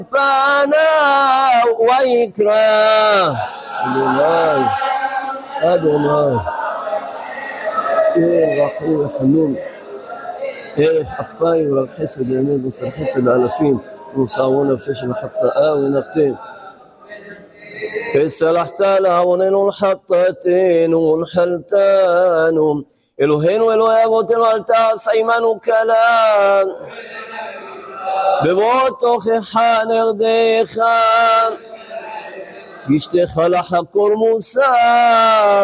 פניו ויקרא אדוני רחום וחנון ערך אפיים ורב חסד באמת וצר חסד האלפים ונשארו נפש מחטאה ונתן فسلحت لعوننا ونحطتين ونحلتان אלוהינו אלוהי אבותינו אל תעש עמנו כלל בבוא תוכחה נרדך גישתך לחקור מוסר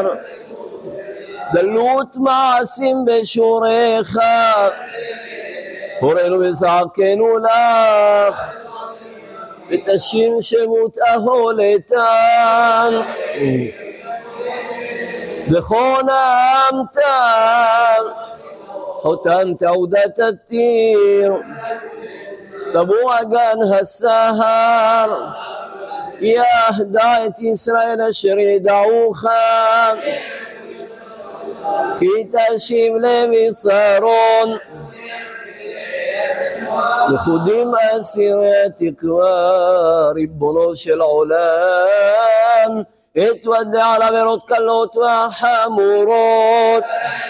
דלות מעשים בשורך הורינו וזעקנו לך ותשיר שמות אהולתן וחונמת חותם תעודת התיר תבוע גן הסהר יהדה את ישראל אשר ידעוך כי תשיב לבשרון לכודים אסירי התקווה ריבונו של עולם התוודע על עבירות קלות וחמורות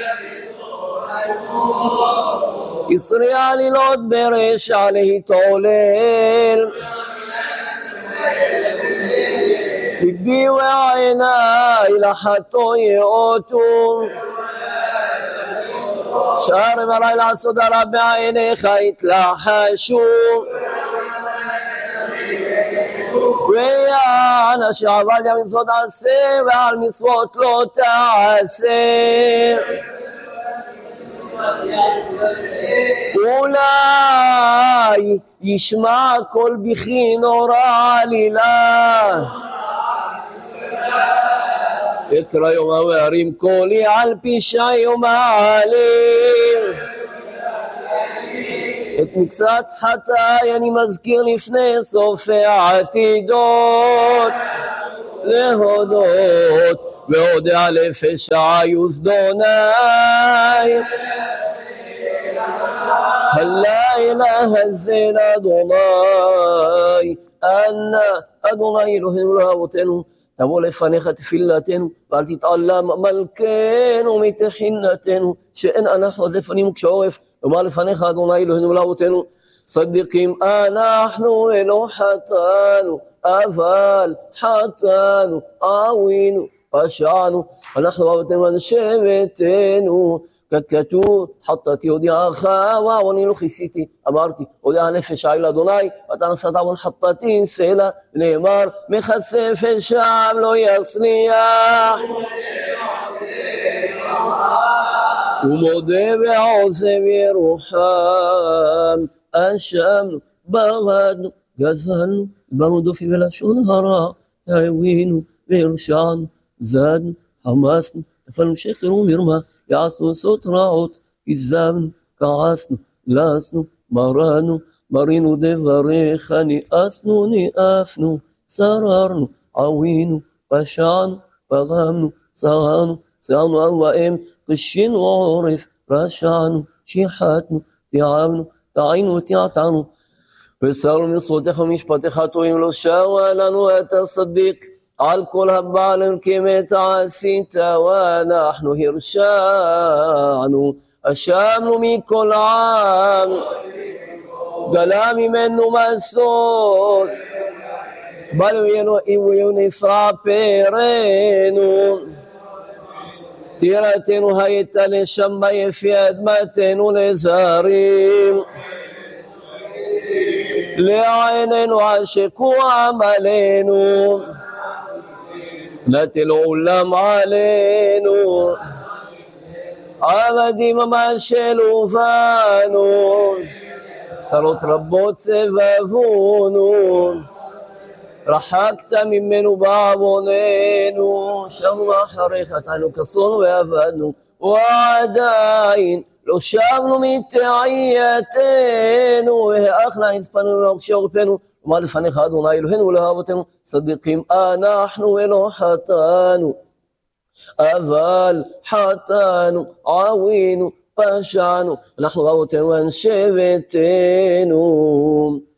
ישרי עלילות ברשע להתעולל ליבי ועיניי לחטוא יאותו שער עלי לעשות הרע בעיניך התלחשו ויען אשר עבד מצוות עשה ועל מצוות לא תעשה אולי ישמע קול בכי נורא עלילה אקרא יומה וארים קולי על פשעי ומעלים את מקצת חטאי אני מזכיר לפני סוף העתידות להודות והודע לפשעי וזדוני הלילה הזה לאדוני אנא אדוני אלוהינו לאבותינו תבוא לפניך תפילתנו ואל תתעלם מלכנו מתחינתנו שאין אנחנו אז לפנים כשעורף ומה לפניך אדוני אלוהינו לאבותינו צדיקים אנחנו ולא חטאנו אבל חטאנו עווינו פשענו אנחנו אבותינו אנשי ביתנו ככתוב חטאתי הודיעך ועווני לא כיסיתי אמרתי הודיע נפש עי לאדוני ואתה נשאת עוון חטאתי סלע נאמר מכסה פשעם לא יצליח ומודה ועוזב ירוחם אשמנו בגדנו גזלנו דיברנו דופי ולשון הרע העווינו והרשענו זדנו חמסנו נפלנו שקר ומרמה יעשנו עשות רעות כזבנו כעסנו לסנו מרנו מרינו דבריך נאסנו נאפנו שררנו עווינו פשענו פגמנו צרנו צרנו אבואם קשינו עורף רשענו שיחתנו תיעבנו טעינו תיעתנו וסרנו מצוותיך ומשפטיך טועים לא שרה לנו אתה צדיק על כל הבעלים כמת עשית ואנחנו הרשענו אשמנו מכל עם גלה ממנו משוש בלו נפרע פרנו תירתנו הייתה לשם ביפי אדמתנו לזרים לעינינו עשקו עמלנו נטל עולם עלינו עבדים משלו בנו צרות רבות סבבונו רחקת ממנו בעווננו שבנו אחריך תענו כסונו ועבדנו ועדיין לא שבנו מתעייתנו והאחנה הצפנו לעוקשי עורפנו ומה לפניך אדוני אלוהינו ולאבותינו צדיקים אנחנו ולא חטאנו אבל חטאנו עווינו פשענו אנחנו אבותינו אנשי ביתנו